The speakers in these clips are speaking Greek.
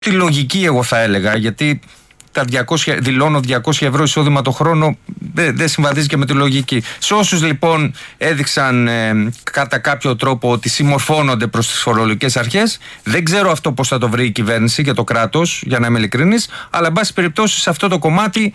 τη λογική, εγώ θα έλεγα, γιατί δηλώνω 200 ευρώ εισόδημα το χρόνο, δεν συμβαδίζει και με τη λογική. Σε όσους λοιπόν έδειξαν κατά κάποιο τρόπο ότι συμμορφώνονται προς τις φορολογικές αρχές, δεν ξέρω αυτό πώς θα το βρει η κυβέρνηση και το κράτος, για να είμαι ειλικρινής, αλλά εν πάση περιπτώσει σε αυτό το κομμάτι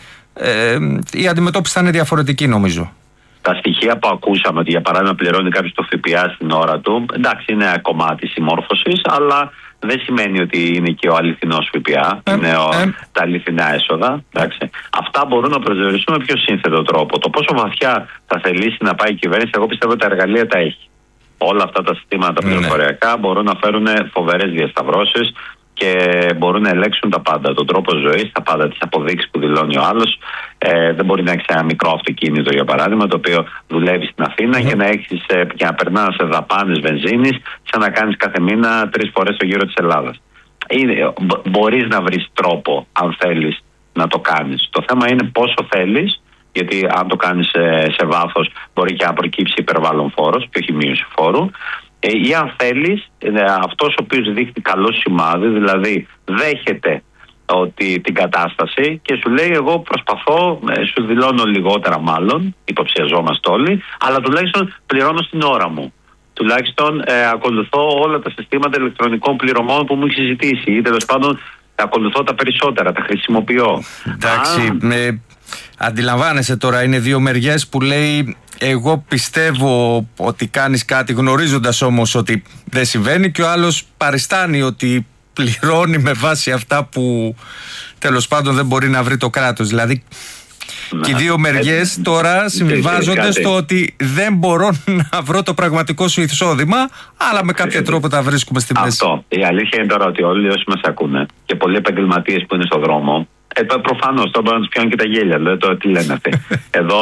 η αντιμετώπιση θα είναι διαφορετική, νομίζω. Τα στοιχεία που ακούσαμε, ότι για παράδειγμα πληρώνει κάποιος το ΦΠΑ στην ώρα του, εντάξει, είναι ένα κομμάτι συμμόρφωσης, αλλά δεν σημαίνει ότι είναι και ο αληθινός ΦΠΑ, είναι τα αληθινά έσοδα. Εντάξει. Αυτά μπορούν να προσδιοριστούν με πιο σύνθετο τρόπο. Το πόσο βαθιά θα θελήσει να πάει η κυβέρνηση, εγώ πιστεύω ότι τα εργαλεία τα έχει. Όλα αυτά τα συστήματα πληροφοριακά μπορούν να φέρουν φοβερές διασταυρώσεις και μπορούν να ελέγξουν τα πάντα. Τον τρόπο ζωής, τα πάντα, τις αποδείξεις που δηλώνει ο άλλος. Δεν μπορεί να έχει ένα μικρό αυτοκίνητο, για παράδειγμα, το οποίο δουλεύει στην Αθήνα και να περνά σε δαπάνες βενζίνης, σαν να κάνεις κάθε μήνα 3 φορές το γύρο της Ελλάδας. Μπορείς να βρεις τρόπο, αν θέλεις, να το κάνεις. Το θέμα είναι πόσο θέλεις, γιατί αν το κάνεις σε βάθος, μπορεί και να προκύψει υπερβάλλον φόρος και όχι μείωση φόρου. Ή αν θέλεις, αυτός ο οποίος δείχνει καλό σημάδι, δηλαδή δέχεται ότι την κατάσταση και σου λέει εγώ προσπαθώ, σου δηλώνω λιγότερα μάλλον, υποψιαζόμαστε όλοι, αλλά τουλάχιστον πληρώνω στην ώρα μου. Τουλάχιστον ακολουθώ όλα τα συστήματα ηλεκτρονικών πληρωμών που μου έχει συζητήσει ή τέλος πάντων ακολουθώ τα περισσότερα, τα χρησιμοποιώ. Εντάξει, αντιλαμβάνεσαι τώρα, είναι δύο μεριές που λέει εγώ πιστεύω ότι κάνεις κάτι γνωρίζοντας όμως ότι δεν συμβαίνει και ο άλλος παριστάνει ότι πληρώνει με βάση αυτά που τέλος πάντων δεν μπορεί να βρει το κράτος. Δηλαδή και οι δύο μεριές τώρα συμβιβάζονται στο ότι δεν μπορώ να βρω το πραγματικό σου εισόδημα, αλλά με κάποιο τρόπο τα βρίσκουμε στη μέση. Αυτό. Η αλήθεια είναι τώρα ότι όλοι όσοι μας ακούνε και πολλοί επαγγελματίες που είναι στον δρόμο, προφανώς τώρα μπορούν να τους πιάνουν και τα γέλια. Δηλαδή, τώρα τι λένε αυτοί. Εδώ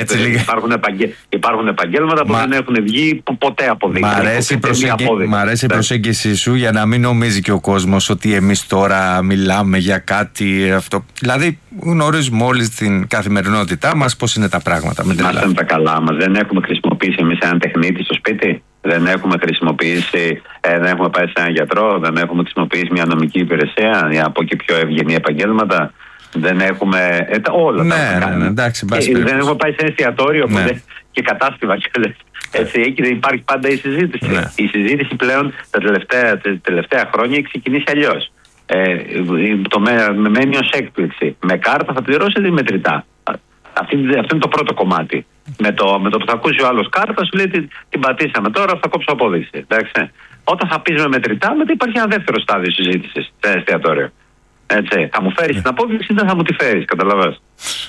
υπάρχουν επαγγέλματα που δεν έχουν βγει ποτέ αποδείξει. Μ' αρέσει η προσέγγιση σου για να μην νομίζει και ο κόσμος ότι εμείς τώρα μιλάμε για κάτι αυτό. Δηλαδή γνωρίζουμε όλοι στην καθημερινότητά μας πώς είναι τα πράγματα. Είμαστε τα καλά μας. Δεν έχουμε χρησιμοποιήσει εμείς έναν τεχνίτη στο σπίτι. Δεν έχουμε χρησιμοποιήσει, δεν έχουμε πάει σε έναν γιατρό, δεν έχουμε χρησιμοποιήσει μια νομική υπηρεσία για από εκεί πιο ευγενή επαγγέλματα. Δεν έχουμε. Όλα εντάξει, δεν έχουμε πάει σε ένα εστιατόριο και κατάστημα. Έτσι, υπάρχει πάντα η συζήτηση. Η συζήτηση πλέον τα τελευταία χρόνια έχει ξεκινήσει αλλιώς. Μένει ως έκπληξη. Με κάρτα θα πληρώσετε ή μετρητά. Αυτό είναι το πρώτο κομμάτι. Με το που θα ακούσει ο άλλος κάρτα, σου λέει την πατήσαμε τώρα, θα κόψω απόδειξη. Εντάξει. Όταν θα πεις με μετρητά, μετά υπάρχει ένα δεύτερο στάδιο συζήτησης σε ένα εστιατόριο. Έτσι. Θα μου φέρεις την απόδειξη ή δεν θα μου τη φέρεις, καταλαβαίνεις.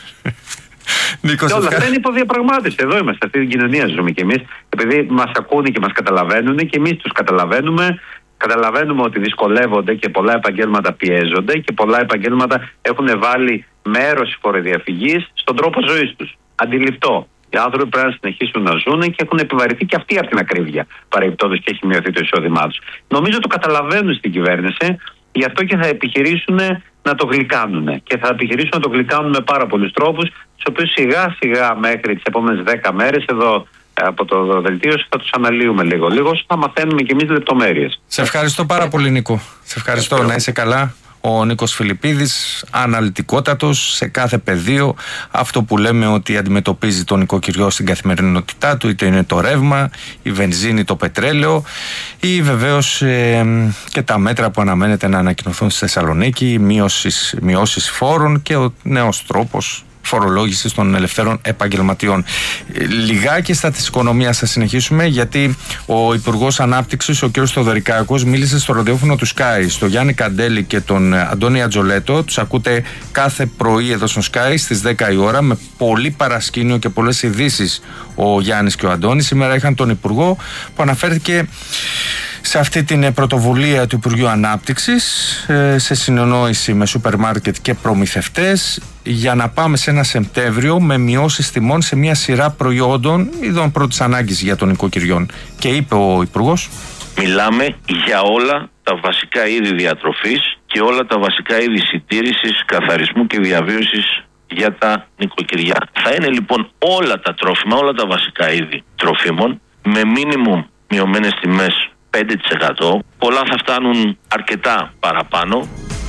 Νίκο, και όλα αυτά είναι υποδιαπραγμάτευση. Εδώ είμαστε, αυτή την κοινωνία ζούμε κι εμείς. Επειδή μας ακούνε και μας καταλαβαίνουν και εμείς τους καταλαβαίνουμε. Καταλαβαίνουμε ότι δυσκολεύονται και πολλά επαγγέλματα πιέζονται και πολλά επαγγέλματα έχουν βάλει μέρος της φοροδιαφυγής στον τρόπο ζωής τους. Αντιληπτό. Οι άνθρωποι πρέπει να συνεχίσουν να ζουν και έχουν επιβαρυνθεί και αυτοί από την ακρίβεια. Παρεμπιπτόντως και έχει μειωθεί το εισόδημά τους. Νομίζω το καταλαβαίνουν στην κυβέρνηση, γι' αυτό και θα επιχειρήσουν να το γλυκάνουν. Και θα επιχειρήσουν να το γλυκάνουν με πάρα πολλούς τρόπους, τους οποίους σιγά σιγά μέχρι τις επόμενες 10 μέρες εδώ από το δελτίο θα τους αναλύουμε λίγο. Θα μαθαίνουμε και εμείς λεπτομέρειες. Σε ευχαριστώ πάρα πολύ, Νίκο. Σε ευχαριστώ. Να είσαι καλά. Ο Νίκος Φιλιππίδης, αναλυτικότατος σε κάθε πεδίο. Αυτό που λέμε ότι αντιμετωπίζει τον νοικοκυριό στην καθημερινότητά του, είτε είναι το ρεύμα, η βενζίνη, το πετρέλαιο ή βεβαίως και τα μέτρα που αναμένεται να ανακοινωθούν στη Θεσσαλονίκη, μειώσεις φόρων και ο νέος τρόπος φορολόγησης των ελευθέρων επαγγελματιών. Λιγάκι στα της οικονομίας θα συνεχίσουμε, γιατί ο Υπουργός Ανάπτυξης, ο κ. Θοδωρικάκος, μίλησε στο ραδιόφωνο του Sky, στο Γιάννη Καντέλη και τον Αντώνη Ατζολέτο. Τους ακούτε κάθε πρωί εδώ στο Sky στις 10 η ώρα, με πολύ παρασκήνιο και πολλές ειδήσεις ο Γιάννης και ο Αντώνης. Σήμερα είχαν τον Υπουργό που αναφέρθηκε σε αυτή την πρωτοβουλία του Υπουργείου Ανάπτυξης, σε συνεννόηση με σούπερ μάρκετ και προμηθευτές, για να πάμε σε ένα Σεπτέμβριο με μειώσεις τιμών σε μια σειρά προϊόντων ειδών πρώτης ανάγκης για των οικοκυριών. Και είπε ο Υπουργός: μιλάμε για όλα τα βασικά είδη διατροφής και όλα τα βασικά είδη συντήρησης, καθαρισμού και διαβίωσης για τα νοικοκυριά. Θα είναι λοιπόν όλα τα τρόφιμα, όλα τα βασικά είδη τροφίμων με μίνιμουμ μειωμένες τιμές 5%. Πολλά θα φτάνουν αρκετά παραπάνω.